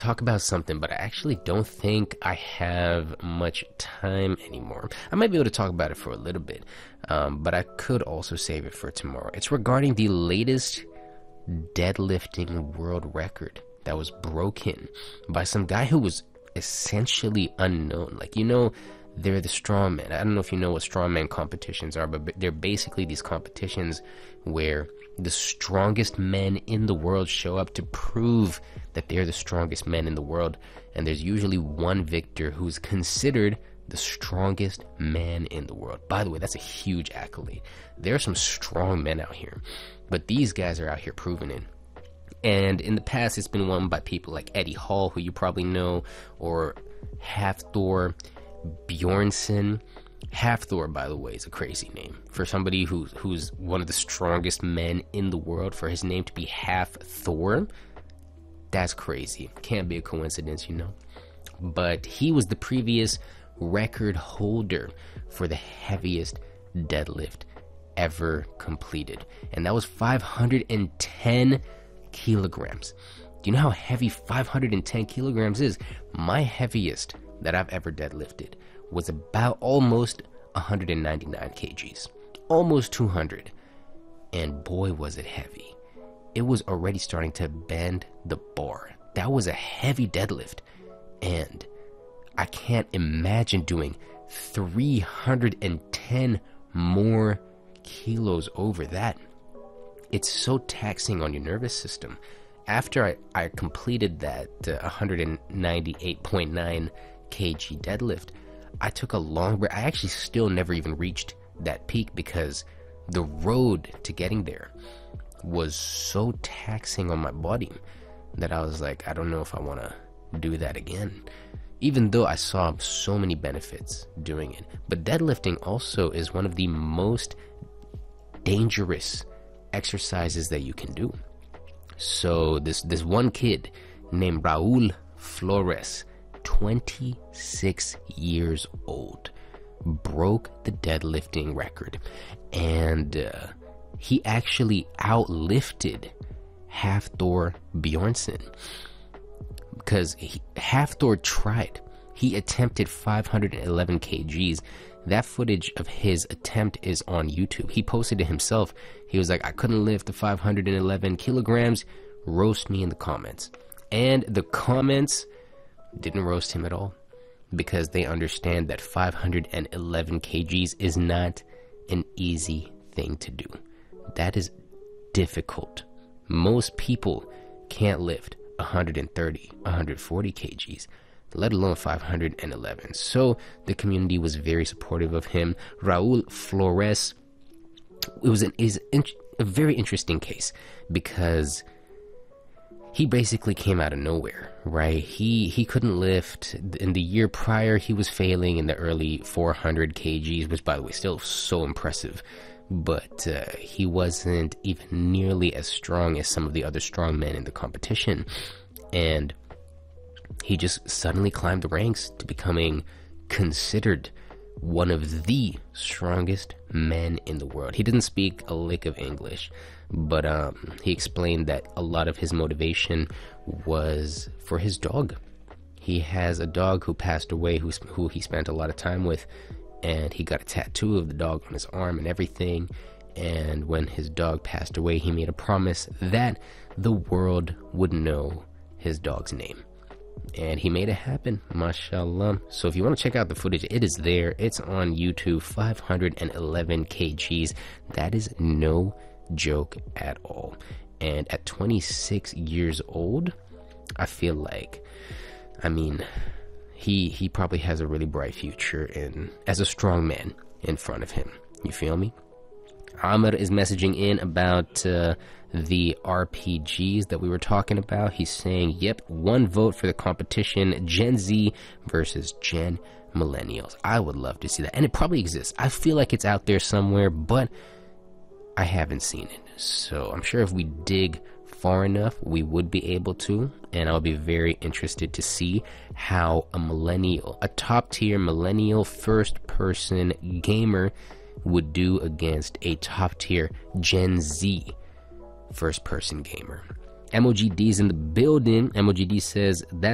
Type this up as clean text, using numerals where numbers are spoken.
talk about something, but I actually don't think I have much time anymore. I might be able to talk about it for a little bit, but I could also save it for tomorrow. It's regarding the latest deadlifting world record that was broken by some guy who was essentially unknown. Like, they're the strongmen. I don't know if you know what strongman competitions are, but they're basically these competitions where the strongest men in the world show up to prove that they're the strongest men in the world, and there's usually one victor who's considered the strongest man in the world. By the way, that's a huge accolade. There are some strong men out here, but these guys are out here proving it. And in the past, it's been won by people like Eddie Hall, who you probably know, or Hafthor Bjornsson. Hafthor, by the way, is a crazy name for somebody who's one of the strongest men in the world. For his name to be Hafthor, that's crazy. Can't be a coincidence, But he was the previous record holder for the heaviest deadlift ever completed, and that was 510 kilograms. Do you know how heavy 510 kilograms is? My heaviest that I've ever deadlifted was about almost 199 kgs, almost 200, and boy was it heavy. It was already starting to bend the bar. That was a heavy deadlift, and I can't imagine doing 310 more kilos over that. It's so taxing on your nervous system. After I completed that 198.9 kg deadlift, I took a long break. I actually still never even reached that peak because the road to getting there was so taxing on my body that I was like, I don't know if I want to do that again, even though I saw so many benefits doing it. But deadlifting also is one of the most dangerous exercises that you can do. So this one kid named Raul Flores, 26 years old, broke the deadlifting record, and he actually outlifted Hafthor Bjornsson, because Hafthor tried. He attempted 511 kgs. That footage of his attempt is on YouTube. He posted it himself. He was like, I couldn't lift the 511 kilograms. Roast me in the comments. And the comments didn't roast him at all, because they understand that 511 kgs is not an easy thing to do. That is difficult. Most people can't lift 130, 140 kgs, let alone 511. So the community was very supportive of him. Raul Flores, is a very interesting case, because he basically came out of nowhere, right? He couldn't lift. In the year prior, he was failing in the early 400 kgs, which, by the way, still so impressive. But he wasn't even nearly as strong as some of the other strong men in the competition. And he just suddenly climbed the ranks to becoming considered one of the strongest men in the world. He didn't speak a lick of English, but he explained that a lot of his motivation was for his dog. He has a dog who passed away, who he spent a lot of time with, and he got a tattoo of the dog on his arm and everything. And when his dog passed away, he made a promise that the world would know his dog's name. And he made it happen, mashallah. So if you want to check out the footage, it is there. It's on YouTube. 511 kgs. That is no joke at all. And at 26 years old, I feel like, he probably has a really bright future as a strong man in front of him. You feel me? Amr is messaging in about the RPGs that we were talking about. He's saying, yep, one vote for the competition, Gen Z versus Gen Millennials. I would love to see that. And it probably exists. I feel like it's out there somewhere, but I haven't seen it. So I'm sure if we dig far enough, we would be able to. And I'll be very interested to see how a top-tier millennial first-person gamer would do against a top-tier Gen Z first-person gamer. MOGD is in the building. MOGD says, that